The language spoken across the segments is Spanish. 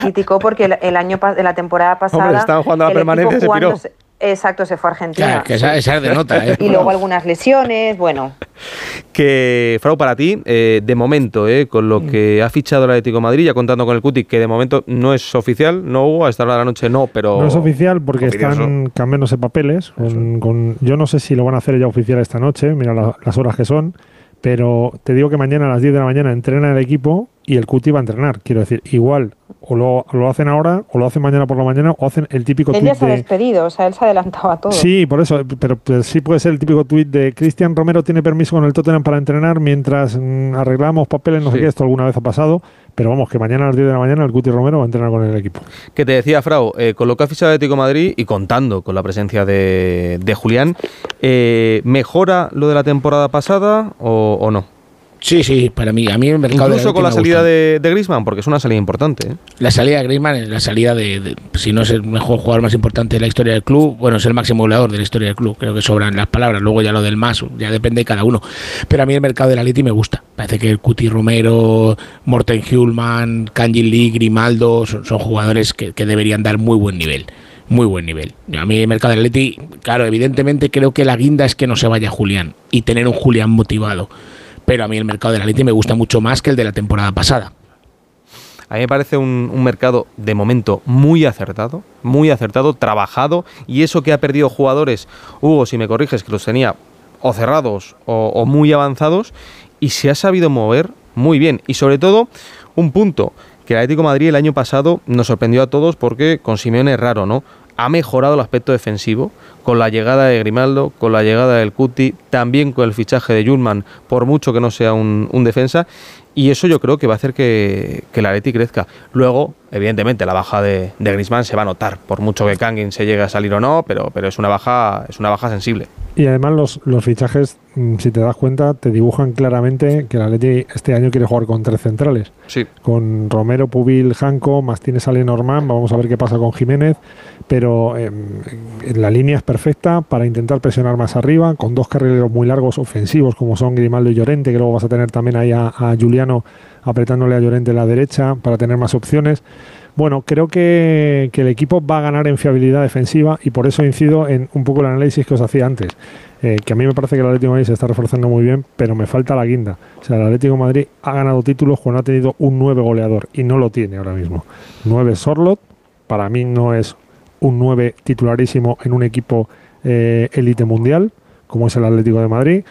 criticó porque el año de la temporada pasada... Hombre, estaban jugando a la permanencia y se piró. Exacto, se fue a Argentina. Claro, que esa es de nota. Y luego algunas lesiones, bueno. Que, Frau, para ti, de momento, con lo que ha fichado el Atlético de Madrid, ya contando con el Cuti, que de momento no es oficial, no hubo, a esta hora de la noche no, pero... No es oficial porque están cambiándose papeles. Yo no sé si lo van a hacer ya oficial esta noche, mira las horas que son, pero te digo que mañana a las 10 de la mañana entrena el equipo y el Cuti va a entrenar. Quiero decir, igual o lo hacen ahora, o lo hacen mañana por la mañana, o hacen el típico tuit Él ya se ha despedido, o sea, él se adelantaba a todo. Sí, por eso, pero sí puede ser el típico tuit de Cristian Romero tiene permiso con el Tottenham para entrenar mientras arreglamos papeles, no sé qué, esto alguna vez ha pasado, pero vamos, que mañana a las 10 de la mañana el Cuti Romero va a entrenar con el equipo. Que te decía, Frau, con lo que ha fichado el Atlético de Madrid y contando con la presencia de Julián, ¿mejora lo de la temporada pasada o no? Sí, para mí. A mí el mercado incluso con la salida de Griezmann, porque es una salida importante. La salida de Griezmann es la salida si no es el mejor jugador más importante de la historia del club, bueno, es el máximo goleador de la historia del club. Creo que sobran las palabras. Luego ya lo del más, ya depende de cada uno. Pero a mí el mercado del Atleti me gusta. Parece que el Cuti Romero, Morten Hjulman, Kangin Lee, Grimaldo son jugadores que deberían dar muy buen nivel. Muy buen nivel. A mí el mercado del Atleti, claro, evidentemente creo que la guinda es que no se vaya Julián y tener un Julián motivado. Pero a mí el mercado del Atleti me gusta mucho más que el de la temporada pasada. A mí me parece un mercado de momento muy acertado, trabajado, y eso que ha perdido jugadores, Hugo, si me corriges, que los tenía o cerrados o muy avanzados, y se ha sabido mover muy bien. Y sobre todo, un punto, que el Atlético de Madrid el año pasado nos sorprendió a todos porque con Simeone es raro, ¿no? Ha mejorado el aspecto defensivo con la llegada de Grimaldo, con la llegada del Cuti, también con el fichaje de Hjulman, por mucho que no sea un defensa, y eso yo creo que va a hacer que el Atleti crezca. Luego, evidentemente, la baja de Griezmann se va a notar, por mucho que Kangin se llegue a salir o no, pero es una baja sensible. Y además los fichajes, si te das cuenta, te dibujan claramente que el Atleti este año quiere jugar con 3 centrales. Sí. Con Romero, Pubil, Janko, más tienes a Lenormand, vamos a ver qué pasa con Jiménez, pero la línea es perfecta para intentar presionar más arriba, con 2 carrileros muy largos ofensivos como son Grimaldo y Llorente, que luego vas a tener también ahí a Juliano apretándole a Llorente en la derecha para tener más opciones. Bueno, creo que el equipo va a ganar en fiabilidad defensiva y por eso incido en un poco el análisis que os hacía antes, que a mí me parece que el Atlético de Madrid se está reforzando muy bien, pero me falta la guinda. O sea, el Atlético de Madrid ha ganado títulos cuando ha tenido un 9 goleador y no lo tiene ahora mismo. 9 Sorloth, para mí no es un 9 titularísimo en un equipo élite mundial, como es el Atlético de Madrid,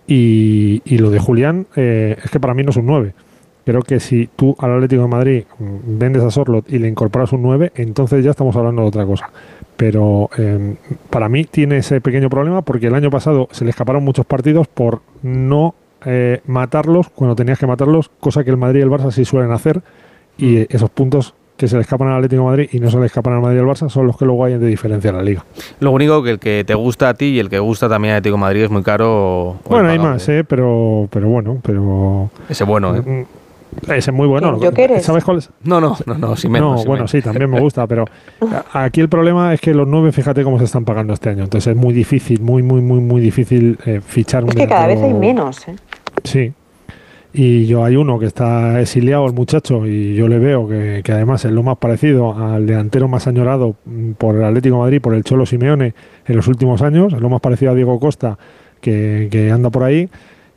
y lo de Julián es que para mí no es un 9. Creo que si tú al Atlético de Madrid vendes a Sorloth y le incorporas un 9, entonces ya estamos hablando de otra cosa. Pero para mí tiene ese pequeño problema porque el año pasado se le escaparon muchos partidos por no matarlos cuando tenías que matarlos, cosa que el Madrid y el Barça sí suelen hacer, y esos puntos que se le escapan al Atlético de Madrid y no se le escapan al Madrid y al Barça son los que luego hay de diferencia en la Liga. Lo único que el que te gusta a ti y el que gusta también al Atlético de Madrid es muy caro. Bueno, hay más, pero bueno, pero... Ese bueno, Ese es muy bueno. ¿Yo qué eres? ¿Sabes cuál es? No, sí menos. No, bueno, sí, también me gusta, pero aquí el problema es que los 9, fíjate cómo se están pagando este año. Entonces es muy difícil, muy difícil fichar un delantero. Es que cada vez hay menos, Sí. Y yo hay uno que está exiliado, el muchacho, y yo le veo que además es lo más parecido al delantero más añorado por el Atlético de Madrid, por el Cholo Simeone en los últimos años, es lo más parecido a Diego Costa que anda por ahí.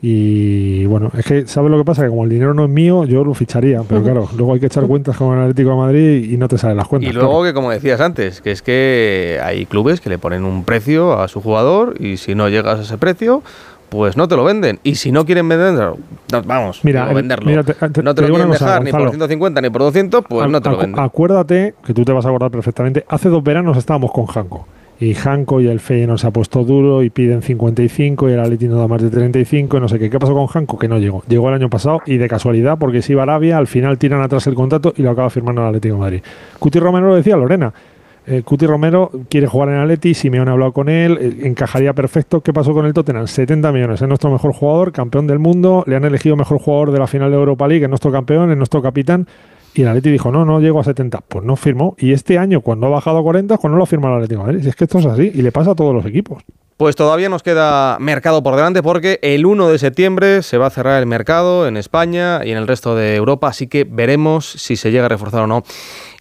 Y bueno, es que ¿sabes lo que pasa? Que como el dinero no es mío, yo lo ficharía, pero claro, luego hay que echar cuentas con el Atlético de Madrid y no te salen las cuentas. Y luego claro. Que como decías antes, que es que hay clubes que le ponen un precio a su jugador y si no llegas a ese precio, pues no te lo venden. Y si no quieren venderlo, venderlo. No te lo quieren dejar ni por 150 ni por 200, pues no te lo venden. Acuérdate, que tú te vas a acordar perfectamente, hace 2 veranos estábamos con Janko. Y Janko y el Feyenoord se ha puesto duro y piden 55 y el Atleti no da más de 35 y no sé qué. ¿Qué pasó con Janko? Que no llegó. Llegó el año pasado y de casualidad, porque se iba a Arabia, al final tiran atrás el contrato y lo acaba firmando el Atlético de Madrid. Cuti Romero lo decía Lorena. Cuti Romero quiere jugar en Atleti, Simeone ha hablado con él, encajaría perfecto. ¿Qué pasó con el Tottenham? 70 millones, es nuestro mejor jugador, campeón del mundo, le han elegido mejor jugador de la final de Europa League, es nuestro campeón, es nuestro capitán. Y el Atleti dijo, no llego a 70. Pues no firmó. Y este año, cuando ha bajado a 40, pues no lo firma el Atlético de Madrid. Es que esto es así y le pasa a todos los equipos. Pues todavía nos queda mercado por delante porque el 1 de septiembre se va a cerrar el mercado en España y en el resto de Europa. Así que veremos si se llega a reforzar o no